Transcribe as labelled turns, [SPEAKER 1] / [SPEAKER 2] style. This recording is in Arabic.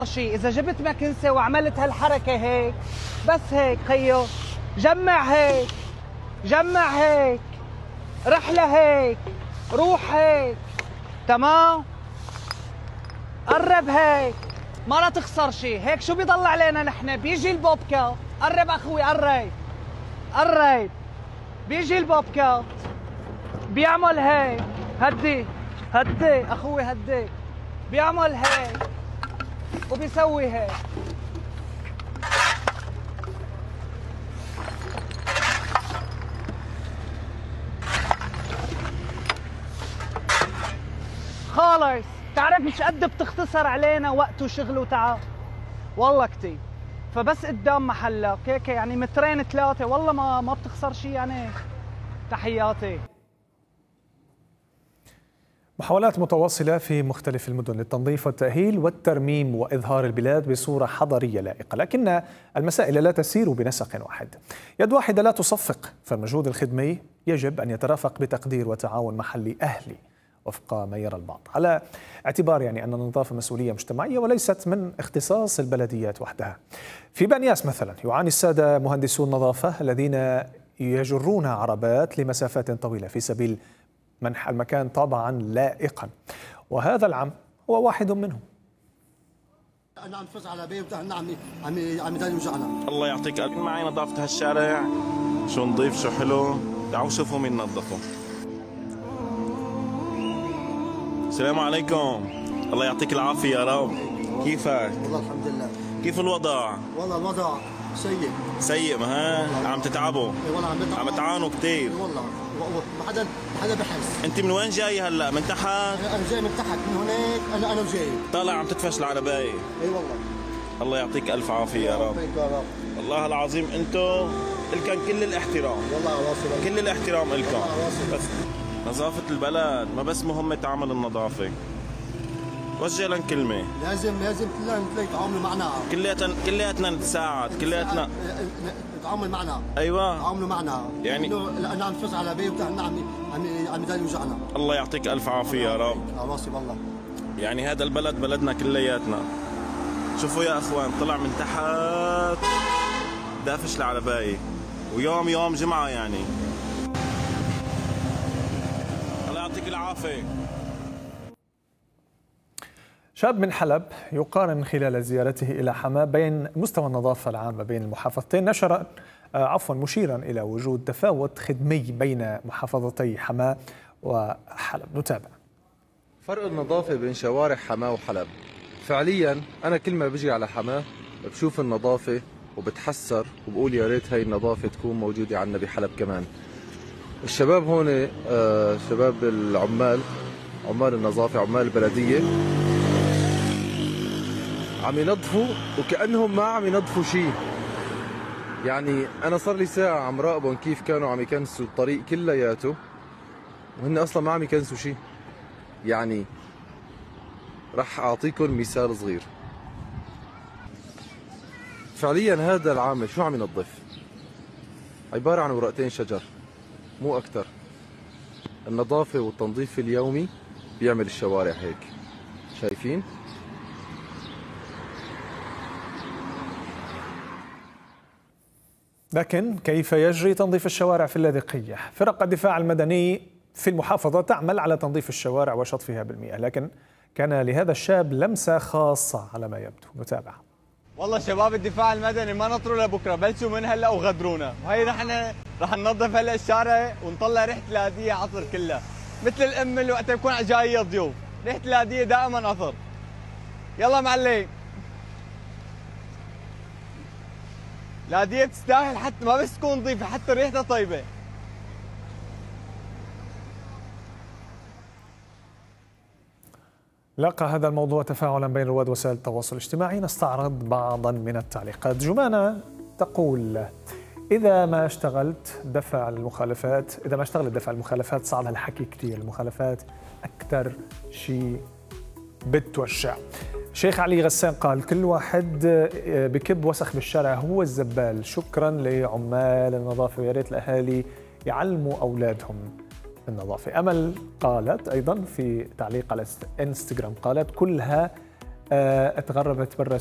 [SPEAKER 1] شيء اذا جبت مكنسه وعملت هالحركه هيك، بس هيك خيو، جمع هيك، جمع هيك، رحله هيك، روح هيك، تمام؟ قرب هيك، ما لا تخسر شيء. هيك شو بيضل علينا نحن؟ بيجي البوبكا. قرب اخوي، قرب قرب، بيجي البوبكا بيعمل هيك، هدي هدي اخوي هدي، بيعمل هيك وبيسوي هيك. خالص تعرف ايش قد بتختصر علينا وقت وشغل وتعب؟ والله كتير. فبس قدام محلك هيك يعني مترين ثلاثة والله ما بتخسر شيء يعني. تحياتي.
[SPEAKER 2] محاولات متواصلة في مختلف المدن للتنظيف والتأهيل والترميم وإظهار البلاد بصورة حضرية لائقة، لكن المسائل لا تسير بنسق واحد. يد واحدة لا تصفق، فالمجهود الخدمي يجب أن يترافق بتقدير وتعاون محلي أهلي وفق ما يرى البعض، على اعتبار أن النظافة مسؤولية مجتمعية وليست من اختصاص البلديات وحدها. في بانياس مثلا يعاني السادة مهندسو النظافة الذين يجرون عربات لمسافات طويلة في سبيل منح المكان طابعا لائقا، وهذا العام هو واحد منهم.
[SPEAKER 3] انا عم فز على بيه وبتاع عم يداني وجعنا.
[SPEAKER 4] الله يعطيك الف. معي نظافة هالشارع، شو نظيف شو حلو. تعالوا شوفوا مين نظفه. السلام عليكم. الله يعطيك العافية يا رب. كيفك؟
[SPEAKER 3] والله الحمد لله.
[SPEAKER 4] كيف الوضع؟
[SPEAKER 3] والله الوضع سيء.
[SPEAKER 4] سيء ها؟ عم تتعبوا؟
[SPEAKER 3] اي والله
[SPEAKER 4] عم تعانوا كثير.
[SPEAKER 3] والله ما حدا بحس.
[SPEAKER 4] انت من وين جاي هلا؟ من تحت؟
[SPEAKER 3] انا جاي من تحت، من هناك انا وجاي.
[SPEAKER 4] طالع عم تدفش العرباية.
[SPEAKER 3] اي والله.
[SPEAKER 4] الله يعطيك الف عافية يا رب. والله العظيم انتم لكم كل الاحترام.
[SPEAKER 3] والله واصل.
[SPEAKER 4] كل الاحترام لكم. بس نظافة البلد ما بس مهمة تعمل النظافة. وجه لهم كلمة.
[SPEAKER 3] لازم كلنا يتعاملوا معنا.
[SPEAKER 4] كلياتنا نتساعد، كلياتنا
[SPEAKER 3] يتعامل معنا.
[SPEAKER 4] ايوه
[SPEAKER 3] يتعاملوا معنا.
[SPEAKER 4] يعني
[SPEAKER 3] انا عم فز على بيه وبتاع عم يداني وجعنا.
[SPEAKER 4] الله يعطيك الف عافية يا رب.
[SPEAKER 3] راسي والله.
[SPEAKER 4] يعني هذا البلد بلدنا كلياتنا. شوفوا يا اخوان، طلع من تحت دافش العرباية، ويوم جمعة يعني. الله يعطيك العافية.
[SPEAKER 2] شاب من حلب يقارن خلال زيارته إلى حماة بين مستوى النظافة العامة بين المحافظتين، مشيرا إلى وجود تفاوت خدمي بين محافظتي حماة وحلب. نتابع.
[SPEAKER 5] فرق النظافة بين شوارع حماة وحلب. فعليا أنا كل ما بجي على حماة بشوف النظافة وبتحسر وبقول يا ريت هاي النظافة تكون موجودة عندنا بحلب كمان. الشباب هون شباب العمال، عمال النظافة، عمال البلدية، عم ينظفوا وكأنهم ما عم ينظفوا شيء. يعني أنا صار لي ساعة عم راقبهم كيف كانوا عم يكنسوا الطريق كلياته وهن أصلا ما عم يكنسوا شيء. يعني رح أعطيكم مثال صغير. فعليا هذا العامل شو عم ينظف؟ عبارة عن ورقتين شجر مو أكتر. النظافة والتنظيف اليومي بيعمل الشوارع هيك، شايفين؟
[SPEAKER 2] لكن كيف يجري تنظيف الشوارع في اللاذقية؟ فرق الدفاع المدني في المحافظة تعمل على تنظيف الشوارع وشطفها بالمياه، لكن كان لهذا الشاب لمسة خاصة على ما يبدو. نتابع.
[SPEAKER 6] والله شباب الدفاع المدني ما نطروا لبكره، بلشوا من هلا وغدرونا، وهي رح ننظف هلا الشارع ونطلع ريحة الهدية عطر كلها، مثل الام اللي وقت يكون جاية ضيوف، ريحة الهدية دائما عطر. يلا معلم، الهدية بتستاهل حتى ما بس تكون نظيفة، حتى ريحتها طيبة.
[SPEAKER 2] لقى هذا الموضوع تفاعلا بين رواد وسائل التواصل الاجتماعي. نستعرض بعضا من التعليقات. جمانة تقول: إذا ما اشتغلت دفع المخالفات صعب هالحكي كثير، المخالفات أكثر شيء بتوجع. شيخ علي غسان قال: كل واحد بكب وسخ بالشارع هو الزبال. شكرا لعمال النظافة، ويا ريت الأهالي يعلموا أولادهم النظافة. أمل قالت أيضا في تعليق على انستغرام، قالت: كلها تغربت برا